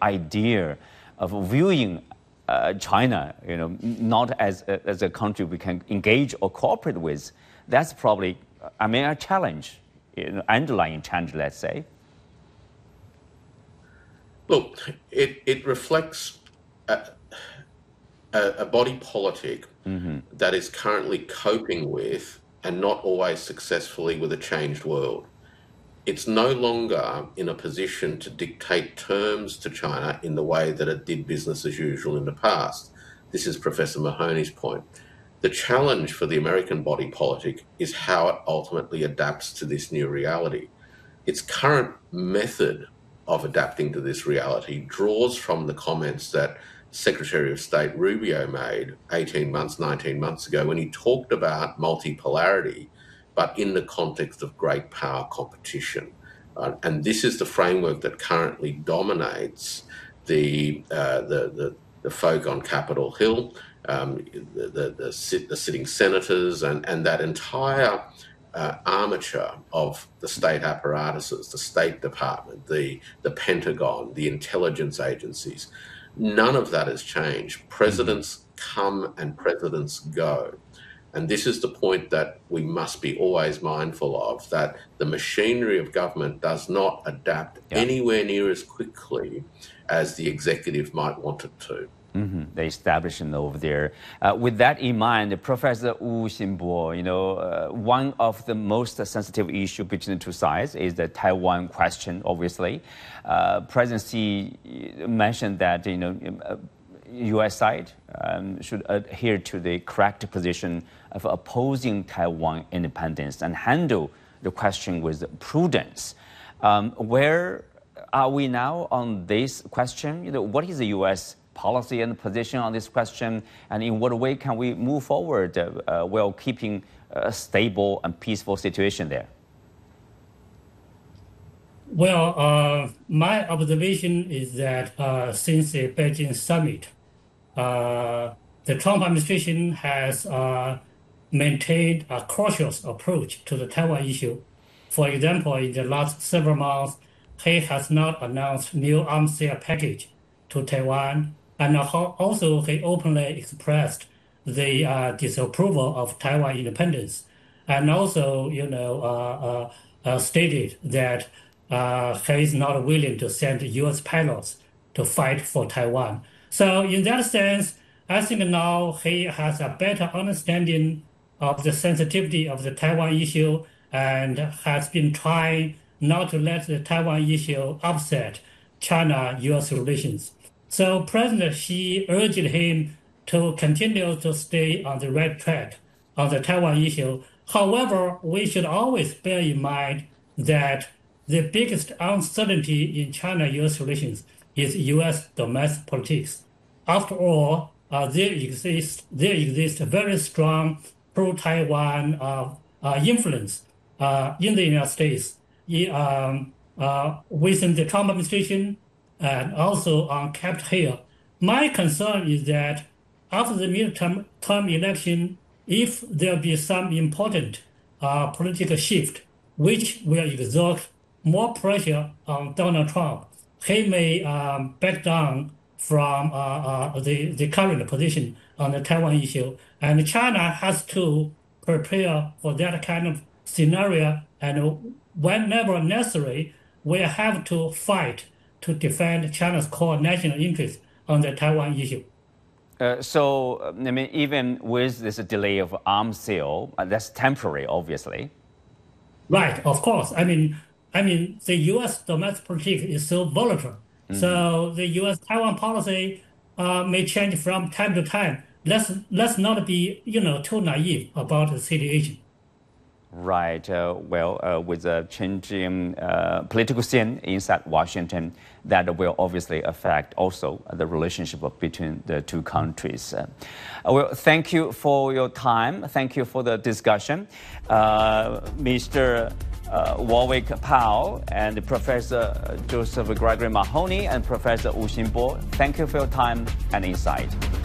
idea of viewing China, not as a country we can engage or cooperate with, that's probably, a challenge, underlying challenge, let's say. Look, it reflects a body politic that is currently coping with, and not always successfully, with a changed world. It's no longer in a position to dictate terms to China in the way that it did business as usual in the past. This is Professor Mahoney's point. The challenge for the American body politic is how it ultimately adapts to this new reality. Its current method of adapting to this reality draws from the comments that Secretary of State Rubio made 18 months, 19 months ago when he talked about multipolarity, but in the context of great power competition. And this is the framework that currently dominates the folk on Capitol Hill, the sitting senators, and that entire armature of the state apparatuses, the State Department, the Pentagon, the intelligence agencies. None of that has changed. Presidents come and presidents go. And this is the point that we must be always mindful of, that the machinery of government does not adapt anywhere near as quickly as the executive might want it to. The establishment over there. With that in mind, Professor Wu Xinbo, one of the most sensitive issues between the two sides is the Taiwan question, obviously. President Xi mentioned that, U.S. side should adhere to the correct position of opposing Taiwan independence and handle the question with prudence. Where are we now on this question? What is the U.S. policy and position on this question, and in what way can we move forward while keeping a stable and peaceful situation there? Well, my observation is that since the Beijing summit, the Trump administration has maintained a cautious approach to the Taiwan issue. For example, in the last several months, he has not announced new arms sale package to Taiwan, and also he openly expressed the disapproval of Taiwan independence, and also, stated that he is not willing to send U.S. pilots to fight for Taiwan. So in that sense, I think now he has a better understanding of the sensitivity of the Taiwan issue and has been trying not to let the Taiwan issue upset China-U.S. relations. So President Xi urged him to continue to stay on the right track on the Taiwan issue. However, we should always bear in mind that the biggest uncertainty in China-U.S. relations is U.S. domestic politics. After all, there exists a very strong pro-Taiwan influence in the United States within the Trump administration and also on Capitol Hill. My concern is that after the midterm election, if there be some important political shift which will exert more pressure on Donald Trump, he may back down from the current position on the Taiwan issue. And China has to prepare for that kind of scenario, and whenever necessary, we have to fight to defend China's core national interests on the Taiwan issue. So, even with this delay of arms sale, that's temporary, obviously. Right, of course. I mean, the U.S. domestic politics is so volatile. So the U.S. Taiwan policy may change from time to time. Let's not be, too naive about the situation. Right. With the changing political scene inside Washington, that will obviously affect also the relationship between the two countries. Thank you for your time. Thank you for the discussion. Mr. Warwick Powell and Professor Joseph Gregory Mahoney and Professor Wu Xinbo, thank you for your time and insight.